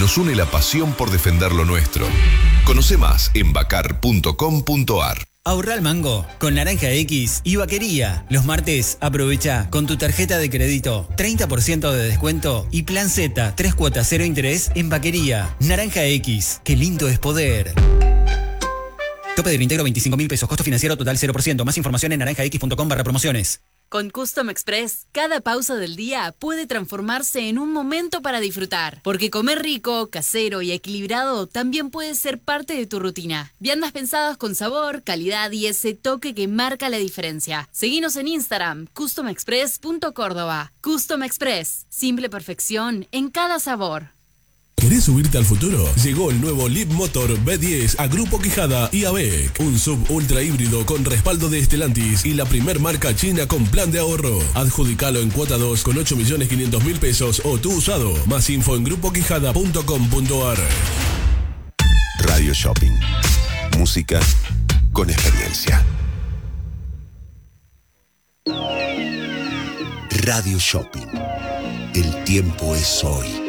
Nos une la pasión por defender lo nuestro. Conoce más en bacar.com.ar. Ahorra al mango con Naranja X y Vaquería. Los martes aprovecha con tu tarjeta de crédito 30% de descuento y plan Z 3 cuotas 0 interés en Vaquería. Naranja X, qué lindo es poder. Tope del íntegro 25.000 pesos, costo financiero total 0%. Más información en naranjax.com/promociones. Con Custom Express, cada pausa del día puede transformarse en un momento para disfrutar. Porque comer rico, casero y equilibrado también puede ser parte de tu rutina. Viandas pensadas con sabor, calidad y ese toque que marca la diferencia. Seguinos en Instagram, customexpress.córdoba. Custom Express, simple perfección en cada sabor. ¿Querés subirte al futuro? Llegó el nuevo Leap Motor B10 a Grupo Quijada y ABEC. Un sub ultra híbrido con respaldo de Stellantis y la primer marca china con plan de ahorro. Adjudicalo en cuota 2 con 8.500.000 pesos o tu usado. Más info en grupoquijada.com.ar. Radio Shopping. Música con experiencia. Radio Shopping. El tiempo es hoy.